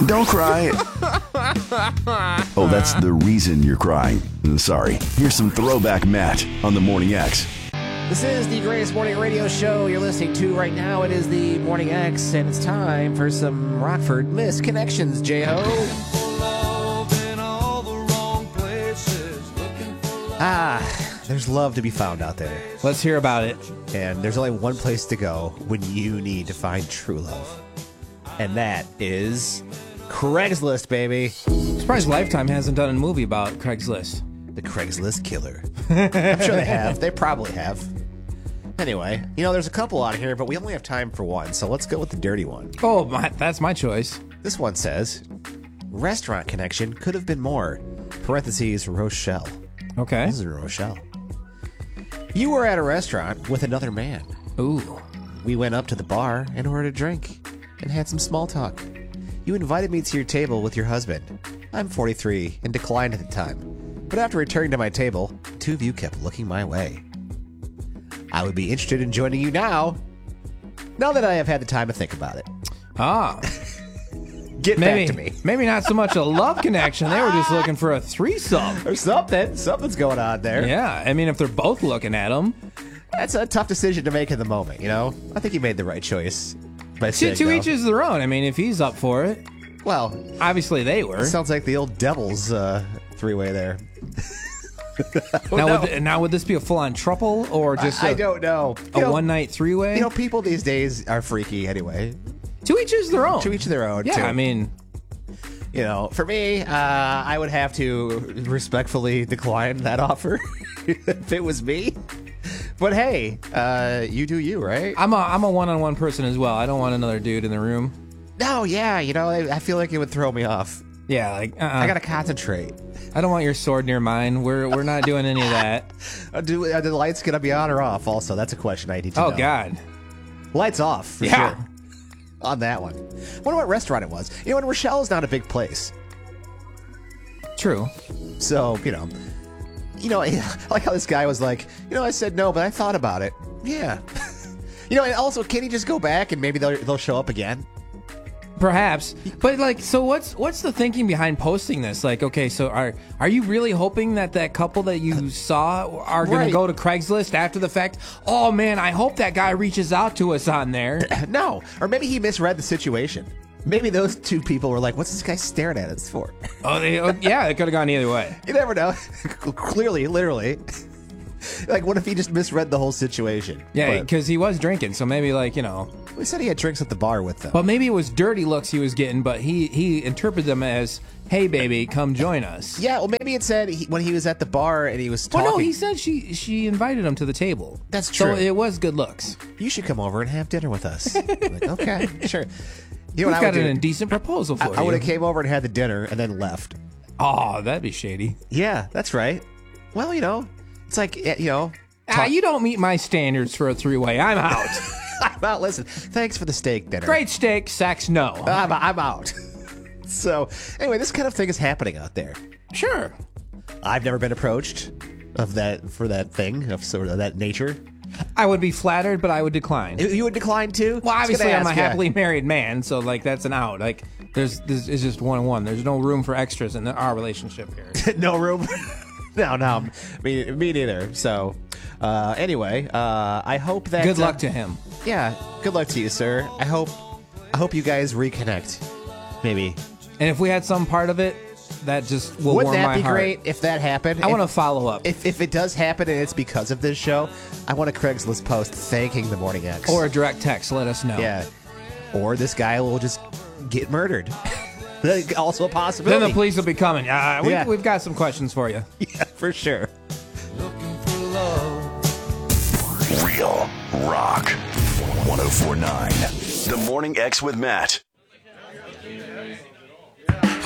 Don't cry. Oh, that's the reason you're crying. Sorry. Here's some throwback Matt on the Morning X. This is the greatest morning radio show you're listening to right now. It is the Morning X, and it's time for some Rockford Misconnections, J-Ho. There's love to be found out there. Let's hear about it. And there's only one place to go when you need to find true love. And that is Craigslist, baby. Surprised Lifetime hasn't done a movie about Craigslist. The Craigslist killer. I'm sure they have. They probably have. Anyway, there's a couple on here, but we only have time for one, so let's go with the dirty one. Oh, that's my choice. This one says, restaurant connection could have been more. Parentheses, Rochelle. Okay. This is Rochelle. You were at a restaurant with another man. Ooh. We went up to the bar and ordered a drink and had some small talk. You invited me to your table with your husband. I'm 43 and declined at the time. But after returning to my table, the two of you kept looking my way. I would be interested in joining you now that I have had the time to think about it. Get back to me. Maybe not so much a love connection. They were just looking for a threesome. Or something. Something's going on there. Yeah, I mean, if they're both looking at them. That's a tough decision to make in the moment, I think you made the right choice by saying To no. each is their own. I mean, if he's up for it. Well, obviously they were. Sounds like the old Devil's three-way there. Now, would this be a full-on trouble or just I don't know. A one-night three-way? People these days are freaky anyway. To each is their own. To each their own, yeah, too. I mean... for me, I would have to respectfully decline that offer if it was me. But hey, you do you, right? I'm a one-on-one person as well. I don't want another dude in the room. No, yeah, I feel like it would throw me off. Yeah, I gotta concentrate. I don't want your sword near mine. We're not doing any of that. Are the lights gonna be on or off? Also, that's a question I need to know. Oh God, lights off for sure. On that one. I wonder what restaurant it was. And Rochelle is not a big place. True. So, I like how this guy was like, I said no, but I thought about it. Yeah. And also, can he just go back and maybe they'll show up again? Perhaps. But so what's the thinking behind posting this? Okay, so are you really hoping that couple that you saw are going to go to Craigslist after the fact? Oh man, I hope that guy reaches out to us on there. No, or maybe he misread the situation. Maybe those two people were like, what's this guy staring at us for? Yeah, it could have gone either way. You never know. Clearly, literally. What if he just misread the whole situation? Yeah, because he was drinking, so maybe We said he had drinks at the bar with them. But maybe it was dirty looks he was getting, but he interpreted them as, hey baby, come join us. Yeah, well maybe it said when he was at the bar and he was talking. Well, no, he said she invited him to the table. That's true. So it was good looks. You should come over and have dinner with us. Okay, sure. We've got an indecent proposal for you. I would have came over and had the dinner and then left. Oh, that'd be shady. Yeah, that's right. Well, it's like, you don't meet my standards for a three-way. I'm out. I'm out. Listen, thanks for the steak dinner. Great steak, sex, no. I'm out. So, anyway, this kind of thing is happening out there. Sure. I've never been approached for that thing of sort of that nature. I would be flattered, but I would decline. You would decline too? Well, obviously, I'm a happily married man, so that's an out. This is just one-on-one. There's no room for extras in our relationship here. No room. No, me neither. So, anyway, I hope that good luck to him. Yeah, good luck to you, sir. I hope you guys reconnect, maybe. And if we had some part of it, that just will warm my heart. Wouldn't that be great if that happened? I want to follow up. If it does happen and it's because of this show, I want a Craigslist post thanking the Morning X. Or a direct text. Let us know. Yeah. Or this guy will just get murdered. Also a possibility. Then the police will be coming. We've got some questions for you. Yeah, for sure. Looking for love. Real Rock 104.9. The Morning X with Matt.